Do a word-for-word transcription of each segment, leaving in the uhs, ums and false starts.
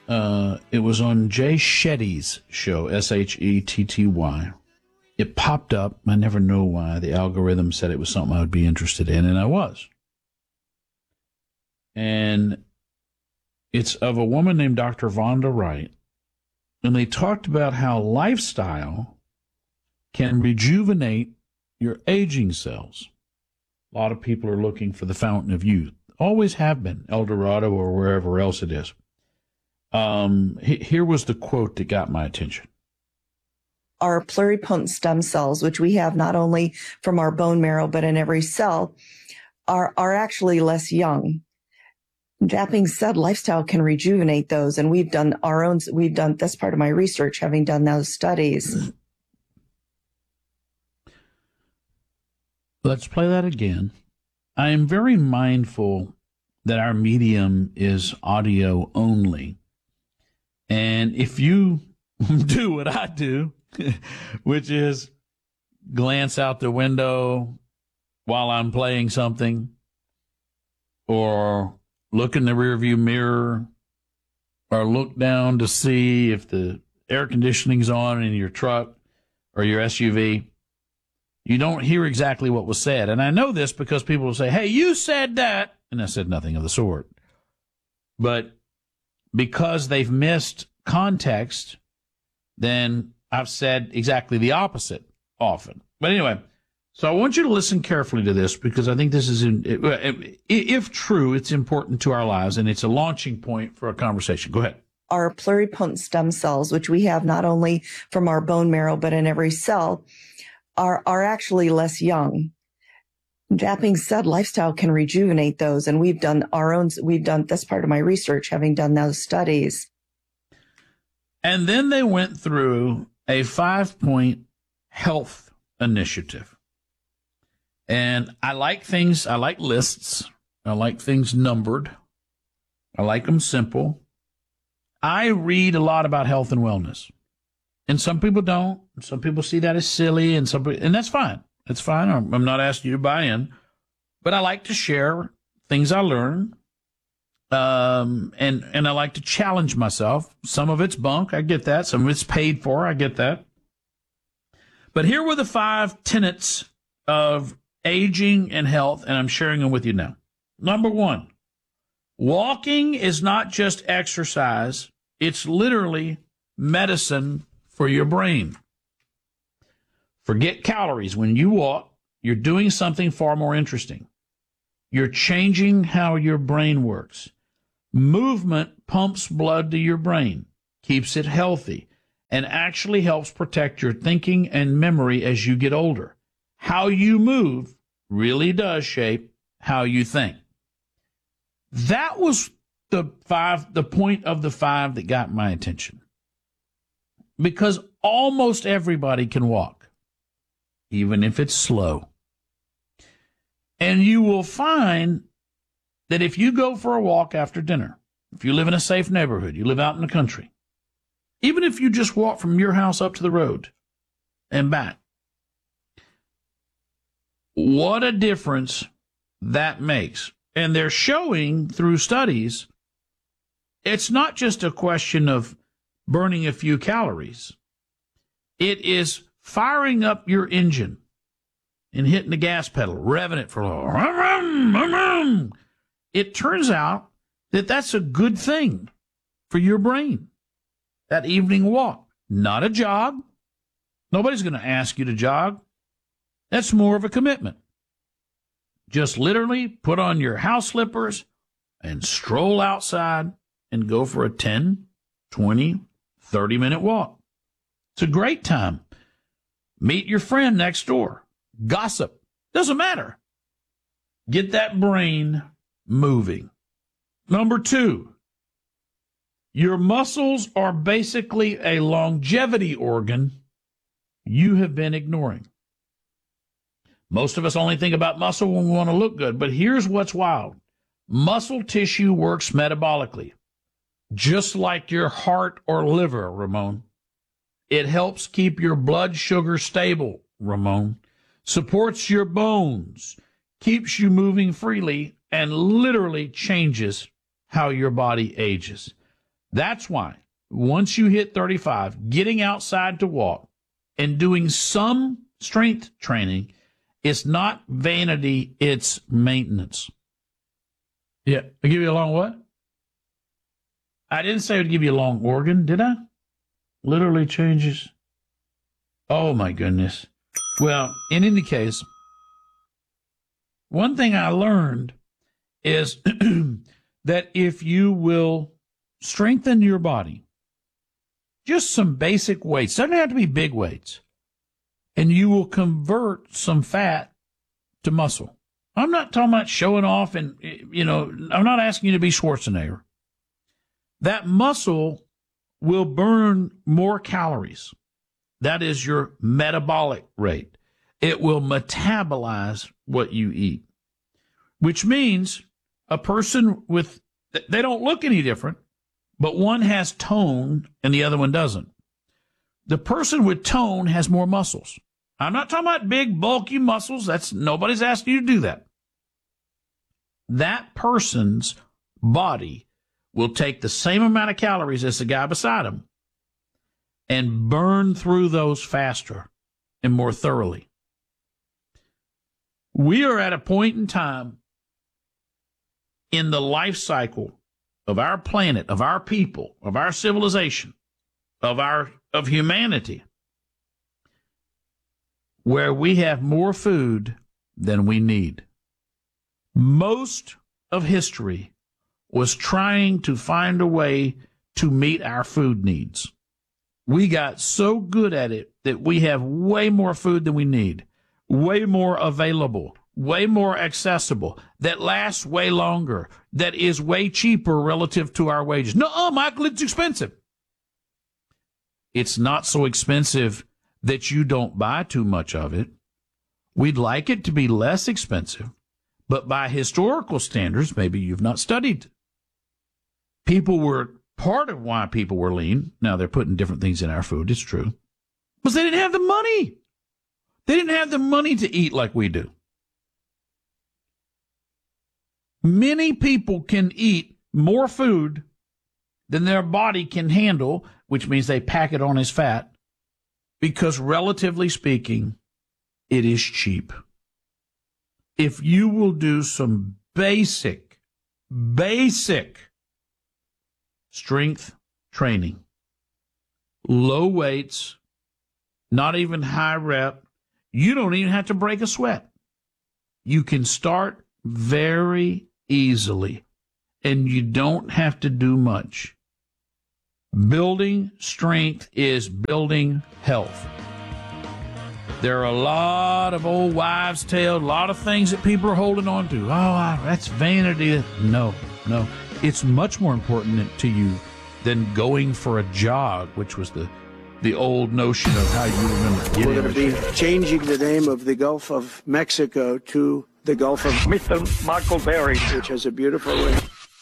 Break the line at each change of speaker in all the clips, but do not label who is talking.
Uh, it was on Jay Shetty's show, S H E T T Y. It popped up. I never know why. The algorithm said it was something I would be interested in, and I was. And it's of a woman named Doctor Vonda Wright. And they talked about how lifestyle can rejuvenate your aging cells. A lot of people are looking for the fountain of youth. Always have been, El Dorado or wherever else it is. Um, here was the quote that got my attention.
Our pluripotent stem cells, which we have not only from our bone marrow, but in every cell, are, are actually less young. That being said, lifestyle can rejuvenate those. And we've done our own, we've done, that's part of my research, having done those studies.
Let's play that again. I am very mindful that our medium is audio only. And if you do what I do, which is glance out the window while I'm playing something, or look in the rearview mirror, or look down to see if the air conditioning's on in your truck or your S U V, you don't hear exactly what was said. And I know this because people will say, hey, you said that. And I said nothing of the sort. But because they've missed context, then I've said exactly the opposite often. But anyway, so I want you to listen carefully to this because I think this is, in, if true, it's important to our lives and it's a launching point for a conversation. Go ahead.
Our pluripotent stem cells, which we have not only from our bone marrow, but in every cell, are, are actually less young. That being said, lifestyle can rejuvenate those. And we've done our own, we've done, that's part of my research, having done those studies.
And then they went through a five-point health initiative. And I like things, I like lists. I like things numbered. I like them simple. I read a lot about health and wellness. And some people don't. Some people see that as silly, and some, and that's fine. That's fine. I'm, I'm not asking you to buy in. But I like to share things I learn. Um, and, and I like to challenge myself. Some of it's bunk. I get that. Some of it's paid for. I get that. But here were the five tenets of aging and health, and I'm sharing them with you now. Number one, walking is not just exercise. It's literally medicine for your brain. Forget calories. When you walk, you're doing something far more interesting. You're changing how your brain works. Movement pumps blood to your brain, keeps it healthy, and actually helps protect your thinking and memory as you get older. How you move really does shape how you think. That was the five, the point of the five that got my attention. Because almost everybody can walk, even if it's slow. And you will find that if you go for a walk after dinner, if you live in a safe neighborhood, you live out in the country, even if you just walk from your house up to the road and back, what a difference that makes. And they're showing through studies, it's not just a question of burning a few calories. It is firing up your engine and hitting the gas pedal, revving it for a little. It turns out that that's a good thing for your brain. That evening walk, not a jog. Nobody's going to ask you to jog. That's more of a commitment. Just literally put on your house slippers and stroll outside and go for a ten, twenty, thirty minute walk. It's a great time. Meet your friend next door. Gossip. Doesn't matter. Get that brain moving. Number two, your muscles are basically a longevity organ you have been ignoring. Most of us only think about muscle when we want to look good, but here's what's wild. Muscle tissue works metabolically, just like your heart or liver, Ramon. It helps keep your blood sugar stable, Ramon, supports your bones, keeps you moving freely, and literally changes how your body ages. That's why once you hit thirty-five, getting outside to walk and doing some strength training is not vanity, it's maintenance. Yeah, I give you a long what? I didn't say it would give you a long organ, did I? Literally changes. Oh, my goodness. Well, in any case, one thing I learned is that if you will strengthen your body, just some basic weights, doesn't have to be big weights, and you will convert some fat to muscle. I'm not talking about showing off and, you know, I'm not asking you to be Schwarzenegger. That muscle will burn more calories. That is your metabolic rate. It will metabolize what you eat, which means a person with, they don't look any different, but one has tone and the other one doesn't. The person with tone has more muscles. I'm not talking about big, bulky muscles. That's, nobody's asking you to do that. That person's body will take the same amount of calories as the guy beside him and burn through those faster and more thoroughly. We are at a point in time in the life cycle of our planet, of our people, of our civilization, of our of humanity, where we have more food than we need. Most of history was trying to find a way to meet our food needs. We got so good at it that we have way more food than we need, way more available, way more accessible, that lasts way longer, that is way cheaper relative to our wages. No, Michael, it's expensive. It's not so expensive that you don't buy too much of it. We'd like it to be less expensive, but by historical standards, maybe you've not studied. People were, part of why people were lean, now they're putting different things in our food, it's true, because they didn't have the money. They didn't have the money to eat like we do. Many people can eat more food than their body can handle, which means they pack it on as fat, because relatively speaking, it is cheap. If you will do some basic, basic strength training, low weights, not even high rep, you don't even have to break a sweat. You can start very easily, and you don't have to do much. Building strength is building health. There are a lot of old wives' tales, a lot of things that people are holding on to. Oh, that's vanity. No, no. It's much more important to you than going for a jog, which was the the old notion of how you remember getting.
We're going to be changing the name of the Gulf of Mexico to the Gulf of
Mister Michael Berry,
which has a beautiful ring.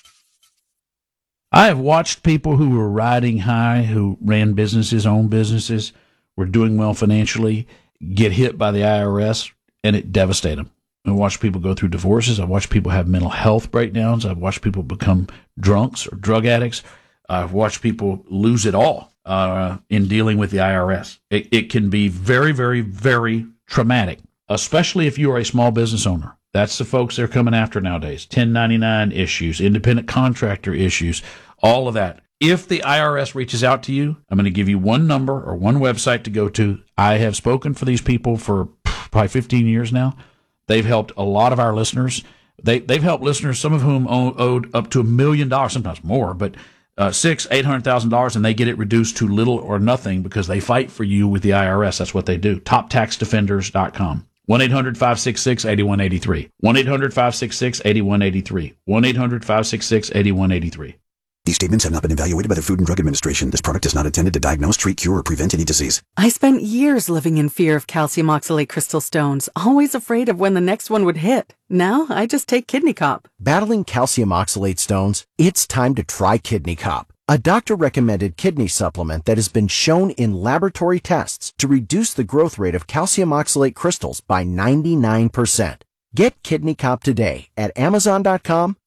I have watched people who were riding high, who ran businesses, owned businesses, were doing well financially, get hit by the I R S, and it devastated them. I watched people go through divorces. I watched people have mental health breakdowns. I've watched people become drunks or drug addicts. I've watched people lose it all uh, in dealing with the I R S. It, it can be very, very, very traumatic, especially if you are a small business owner. That's the folks they're coming after nowadays. ten ninety-nine issues, independent contractor issues, all of that. If the I R S reaches out to you, I'm going to give you one number or one website to go to. I have spoken for these people for probably fifteen years now. They've helped a lot of our listeners. They, they've helped listeners, some of whom owed up to a million dollars, sometimes more, but uh, six, eight hundred thousand dollars, and they get it reduced to little or nothing because they fight for you with the I R S. That's what they do. top tax defenders dot com. one eight hundred five six six eight one eight three. one eight hundred five six six eight one eight three. one eight hundred five six six eight one eight three.
These statements have not been evaluated by the Food and Drug Administration. This product is not intended to diagnose, treat, cure, or prevent any disease.
I spent years living in fear of calcium oxalate crystal stones, always afraid of when the next one would hit. Now, I just take Kidney Cop.
Battling calcium oxalate stones? It's time to try Kidney Cop, a doctor-recommended kidney supplement that has been shown in laboratory tests to reduce the growth rate of calcium oxalate crystals by ninety-nine percent. Get Kidney Cop today at amazon dot com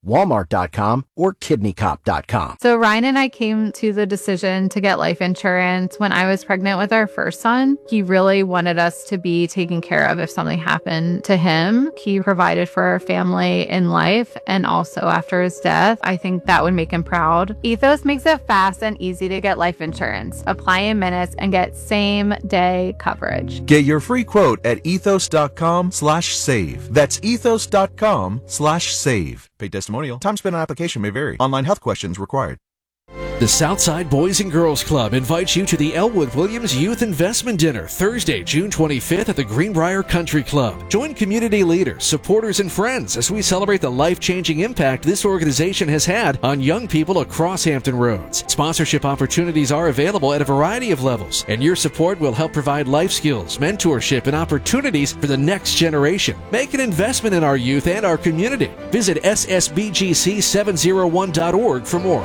walmart dot com, or kidney cop dot com.
So Ryan and I came to the decision to get life insurance when I was pregnant with our first son. He really wanted us to be taken care of if something happened to him. He provided for our family in life and also after his death. I think that would make him proud. Ethos makes it fast and easy to get life insurance. Apply in minutes and get same day coverage.
Get your free quote at ethos dot com slash save. That's ethos dot com slash save. Paid testimonial. Time spent on application may vary. Online health questions required.
The Southside Boys and Girls Club invites you to the Elwood Williams Youth Investment Dinner Thursday, June twenty-fifth at the Greenbrier Country Club. Join community leaders, supporters, and friends as we celebrate the life-changing impact this organization has had on young people across Hampton Roads. Sponsorship opportunities are available at a variety of levels, and your support will help provide life skills, mentorship, and opportunities for the next generation. Make an investment in our youth and our community. Visit S S B G C seven oh one dot org for more.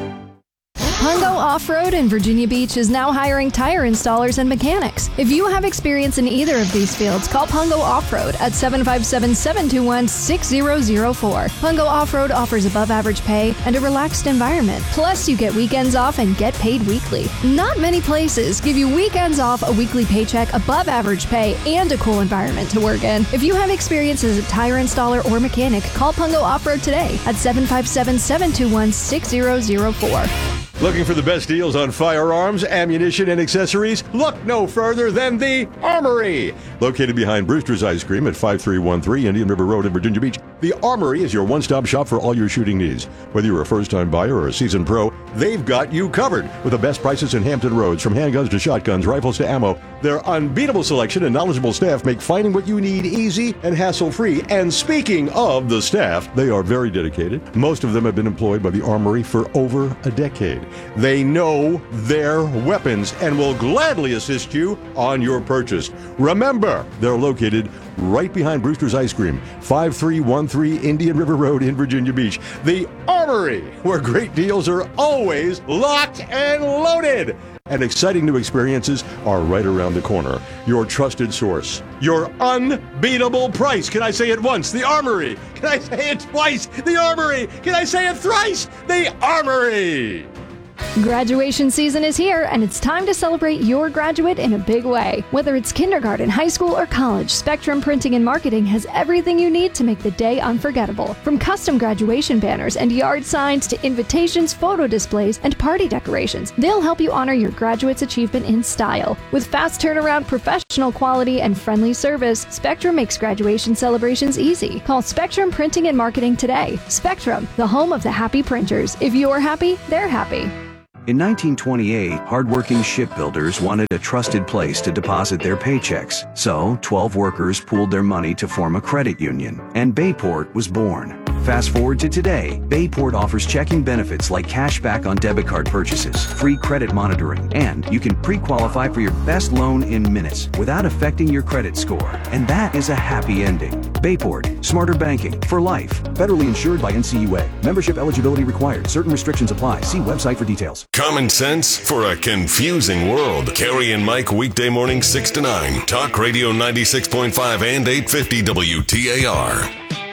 Pungo Off-Road in Virginia Beach is now hiring tire installers and mechanics. If you have experience in either of these fields, call Pungo Off-Road at seven five seven, seven two one, six zero zero four. Pungo Off-Road offers above-average pay and a relaxed environment. Plus, you get weekends off and get paid weekly. Not many places give you weekends off, a weekly paycheck, above-average pay, and a cool environment to work in. If you have experience as a tire installer or mechanic, call Pungo Off-Road today at seven five seven, seven two one, six zero zero four.
Looking for the best deals on firearms, ammunition, and accessories? Look no further than the Armory! Located behind Brewster's Ice Cream at five three one three Indian River Road in Virginia Beach, the Armory is your one-stop shop for all your shooting needs. Whether you're a first-time buyer or a seasoned pro, they've got you covered with the best prices in Hampton Roads. From handguns to shotguns, rifles to ammo, their unbeatable selection and knowledgeable staff make finding what you need easy and hassle-free. And speaking of the staff, they are very dedicated. Most of them have been employed by the Armory for over a decade. They know their weapons and will gladly assist you on your purchase. Remember, they're located right behind Brewster's Ice Cream, five three one three Indian River Road in Virginia Beach. The Armory, where great deals are always locked and loaded. And exciting new experiences are right around the corner. Your trusted source. Your unbeatable price. Can I say it once? The Armory. Can I say it twice? The Armory. Can I say it thrice? The Armory.
Graduation season is here, and it's time to celebrate your graduate in a big way. Whether it's kindergarten, high school, or college, Spectrum Printing and Marketing has everything you need to make the day unforgettable. From custom graduation banners and yard signs to invitations, photo displays, and party decorations, they'll help you honor your graduate's achievement in style. With fast turnaround, professional quality, and friendly service, Spectrum makes graduation celebrations easy. Call Spectrum Printing and Marketing today. Spectrum, the home of the happy printers. If you're happy, they're happy.
In nineteen twenty-eight, hardworking shipbuilders wanted a trusted place to deposit their paychecks. So, twelve workers pooled their money to form a credit union, and Bayport was born. Fast forward to today, Bayport offers checking benefits like cash back on debit card purchases, free credit monitoring, and you can pre-qualify for your best loan in minutes without affecting your credit score. And that is a happy ending. Bayport, smarter banking for life. Federally insured by N C U A. Membership eligibility required. Certain restrictions apply. See website for details.
Common sense for a confusing world. Carrie and Mike, weekday morning six to nine. Talk Radio ninety-six point five and eight fifty W T A R.